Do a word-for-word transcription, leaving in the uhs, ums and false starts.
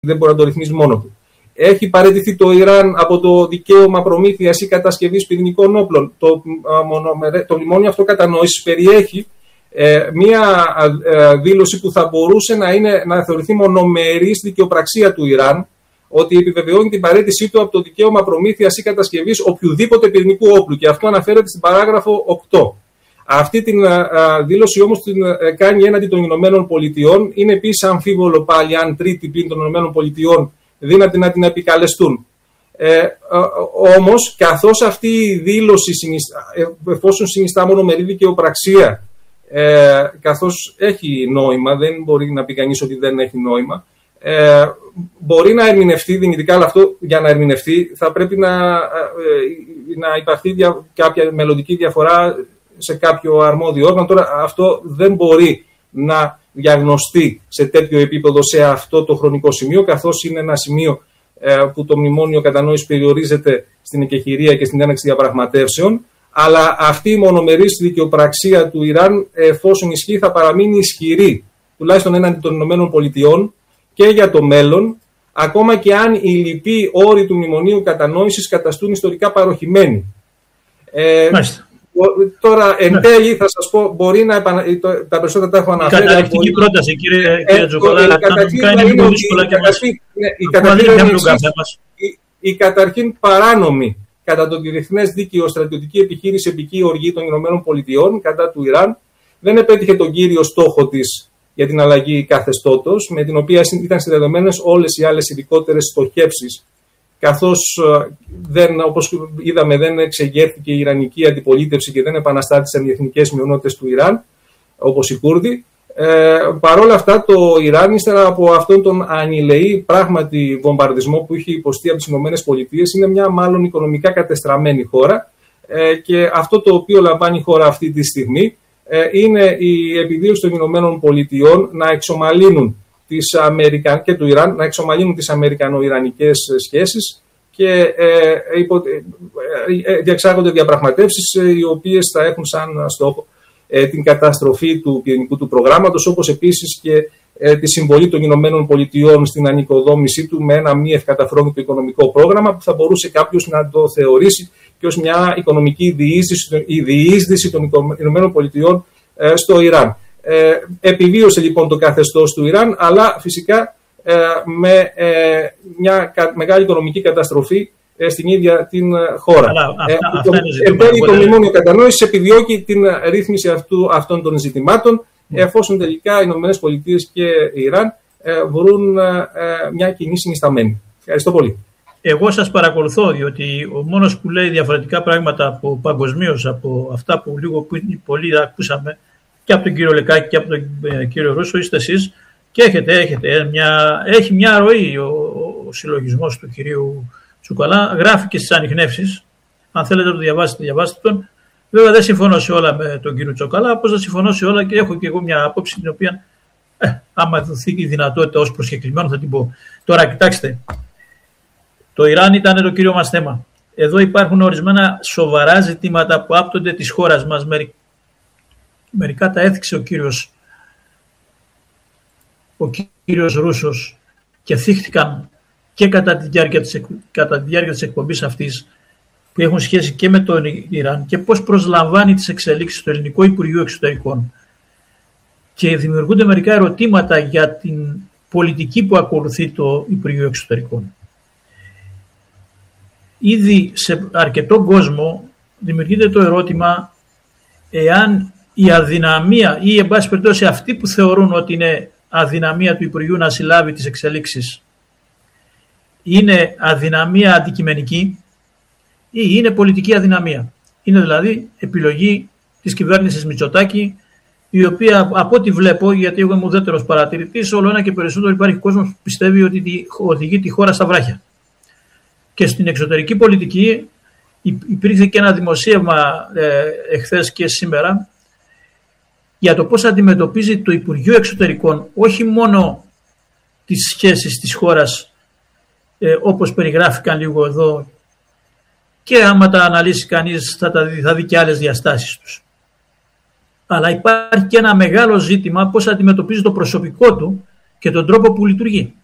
δεν μπορεί να το ρυθμίσει μόνο του. Έχει παραιτηθεί το Ιράν από το δικαίωμα προμήθειας ή κατασκευής πυρηνικών όπλων. Το, το μνημόνιο αυτό κατανόησης περιέχει ε, μία ε, δήλωση που θα μπορούσε να, είναι, να θεωρηθεί μονομερής δικαιοπραξία του Ιράν, ότι επιβεβαιώνει την παραίτησή του από το δικαίωμα προμήθειας ή κατασκευής οποιοδήποτε πυρηνικού όπλου. Και αυτό αναφέρεται στην παράγραφο οκτώ. Αυτή την α, δήλωση όμως την α, κάνει έναντι των Ηνωμένων Πολιτειών. Είναι επίσης αμφίβολο πάλι αν τρίτη πλην των Ηνωμένων Πολιτειών δύναται να την επικαλεστούν. Ε, α, όμως, καθώς αυτή η δήλωση, εφόσον συνιστά μονομερή δικαιοπραξία, ε, καθώς έχει νόημα, δεν μπορεί να πει κανείς ότι δεν έχει νόημα, ε, μπορεί να ερμηνευτεί δυνητικά, αλλά αυτό για να ερμηνευτεί θα πρέπει να, ε, να υπάρχει δια, κάποια μελλοντική διαφορά σε κάποιο αρμόδιο όργανο. Τώρα αυτό δεν μπορεί να διαγνωστεί σε τέτοιο επίπεδο σε αυτό το χρονικό σημείο, καθώς είναι ένα σημείο ε, που το μνημόνιο κατανόησης περιορίζεται στην εκεχηρία και στην έναρξη διαπραγματεύσεων, αλλά αυτή η μονομερής δικαιοπραξία του Ιράν, εφόσον ισχύει, θα παραμείνει ισχυρή, τουλάχιστον έναντι των Ηνωμένων Πολιτειών και για το μέλλον, ακόμα και αν οι λοιποί όροι του μνημονίου κατανόησης καταστούν ιστορικά παροχημένοι. Ε, Τώρα, εν τέλει, θα σας πω, μπορεί να επανα... τα περισσότερα τα έχω αναφέρει. Η καταληκτική μπορεί... πρόταση, κύριε, κύριε Τζοκολά, να κάνει λίγο δύσκολα και μας. Η καταρχήν παράνομη κατά το διεθνές δίκαιο στρατιωτική επιχείρηση επική οργή των Ηνωμένων Πολιτειών κατά του Ιράν δεν επέτυχε τον κύριο στόχο της για την αλλαγή καθεστώτος, με την οποία ήταν συνδεδεμένες όλες οι άλλες ειδικότερες στοχεύσεις, καθώς δεν, όπως είδαμε, δεν εξεγέρθηκε η Ιρανική αντιπολίτευση και δεν επαναστάτησαν οι εθνικές μειονότητες του Ιράν, όπως οι Κούρδοι. Ε, Παρ' όλα αυτά, το Ιράν, ύστερα από αυτόν τον ανηλεή πράγματι βομβαρδισμό που είχε υποστεί από τις ΗΠΑ, είναι μια μάλλον οικονομικά κατεστραμμένη χώρα, ε, και αυτό το οποίο λαμβάνει η χώρα αυτή τη στιγμή ε, είναι η επιδίωξη των ΗΠΑ να εξομαλύνουν της Αμερικα... και του Ιράν να εξομαλύνουν τις αμερικανο-ιρανικές σχέσεις και ε, υπο... ε, διεξάγονται διαπραγματεύσεις ε, οι οποίες θα έχουν σαν στόχο ε, την καταστροφή του πυρηνικού του προγράμματος, όπως επίσης και ε, τη συμβολή των Ηνωμένων Πολιτειών στην ανοικοδόμησή του με ένα μη ευκαταφρόνητο οικονομικό πρόγραμμα που θα μπορούσε κάποιος να το θεωρήσει και ως μια οικονομική διείσδυση, η διείσδυση των Ηνωμένων Πολιτειών ε, στο Ιράν. Ε, επιβίωσε λοιπόν το καθεστώς του Ιράν, αλλά φυσικά ε, με ε, μια κα, μεγάλη οικονομική καταστροφή ε, στην ίδια την χώρα. Αλλά, ε, αυτά, το, εν τέλει το μνημόνιο κατανόησης επιδιώκει την ρύθμιση αυτού, αυτών των ζητημάτων, mm. εφόσον τελικά οι ΗΠΑ και η Ιράν ε, βρουν ε, μια κοινή συνισταμένη. Ευχαριστώ πολύ. Εγώ σας παρακολουθώ, διότι ο μόνος που λέει διαφορετικά πράγματα από παγκοσμίως από αυτά που λίγο πολύ ακούσαμε και από τον κύριο Λεκάκη και από τον ε, κύριο Ρούσο, είστε εσείς, και έχετε, έχετε μια, έχει μια ροή ο, ο συλλογισμός του κυρίου Τσουκαλά, γράφει και στις ανιχνεύσεις. Αν θέλετε να το διαβάσετε, διαβάστε τον. Βέβαια δεν συμφωνώ σε όλα με τον κύριο Τσουκαλά, όπως δεν συμφωνώ σε όλα και έχω και εγώ μια άποψη την οποία, ε, άμα δοθεί η δυνατότητα ως προσκεκλημένο θα την πω. Τώρα κοιτάξτε, το Ιράν ήταν το κύριο μας θέμα. Εδώ υπάρχουν ορισμένα σοβαρά ζητήματα που άπτονται της χώρας μας. Μερικά τα έθιξε ο κύριος, ο κύριος Ρούσος και θύχτηκαν και κατά τη διάρκεια της, κατά τη διάρκεια της εκπομπής αυτής, που έχουν σχέση και με τον Ιράν και πώς προσλαμβάνει τις εξελίξεις στο Ελληνικό Υπουργείο Εξωτερικών. Και δημιουργούνται μερικά ερωτήματα για την πολιτική που ακολουθεί το Υπουργείο Εξωτερικών. Ήδη σε αρκετό κόσμο δημιουργείται το ερώτημα εάν η αδυναμία ή εν πάση περιπτώσει αυτοί που θεωρούν ότι είναι αδυναμία του Υπουργείου να συλλάβει τις εξελίξεις είναι αδυναμία αντικειμενική ή είναι πολιτική αδυναμία. Είναι δηλαδή επιλογή της κυβέρνησης Μητσοτάκη, η οποία από ό,τι βλέπω, γιατί εγώ είμαι ουδέτερος παρατηρητής, όλο ένα και περισσότερο υπάρχει κόσμος που πιστεύει ότι οδηγεί τη χώρα στα βράχια. Και στην εξωτερική πολιτική υπήρχε και ένα δημοσίευμα ε, εχθές και σήμερα για το πώς αντιμετωπίζει το Υπουργείο Εξωτερικών όχι μόνο τις σχέσεις της χώρας ε, όπως περιγράφηκαν λίγο εδώ, και άμα τα αναλύσει κανείς θα, τα δει, θα δει και άλλες διαστάσεις τους. Αλλά υπάρχει και ένα μεγάλο ζήτημα πώς αντιμετωπίζει το προσωπικό του και τον τρόπο που λειτουργεί.